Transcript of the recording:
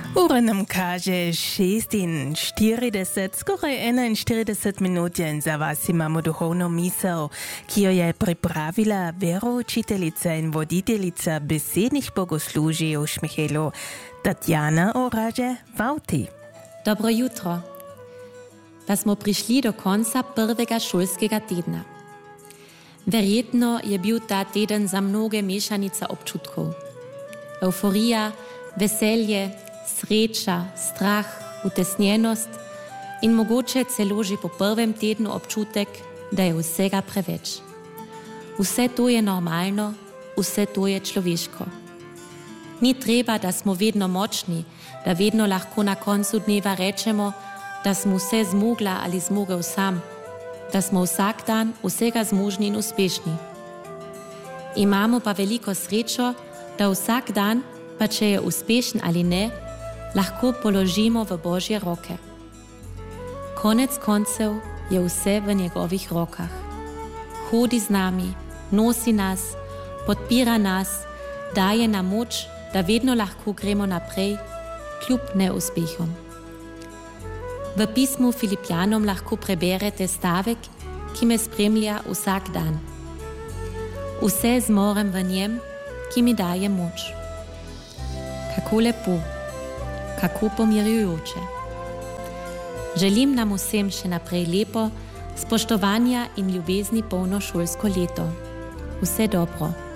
Ura nam kaže 46, skoraj 41 minut in za vas imamo duhovno misel, ki jo je pripravila veroučiteljica in voditeljica besednih bogoslužij v Šmihelu, Tatjana Oraže-Vauti. Dobro jutro. Da smo prišli do konca prvega šolskega tedna. Verjetno je bil ta teden za mnoge mešanica občutkov. Euforija, veselje, sreča, strah, utesnjenost in mogoče celo že po prvem tednu občutek, da je vsega preveč. Vse to je normalno, vse to je človeško. Ni treba, da smo vedno močni, da vedno lahko na koncu dneva rečemo, da smo vse zmogla ali zmogel sam, da smo vsak dan vsega zmožni in uspešni. Imamo pa veliko srečo, da vsak dan, pa če je uspešen ali ne, lahko položimo v Božje roke. Konec koncev je vse v njegovih rokah. Hodi z nami, nosi nas, podpira nas, daje nam moč, da vedno lahko gremo naprej, kljub neuspehom. V pismu Filipljanom lahko preberete stavek, ki me spremlja vsak dan. Vse zmorem v njem, ki mi daje moč. Kako lepo, kako pomirjujoče. Želim nam vsem še naprej lepo, spoštovanja in ljubezni polno šolsko leto. Vse dobro.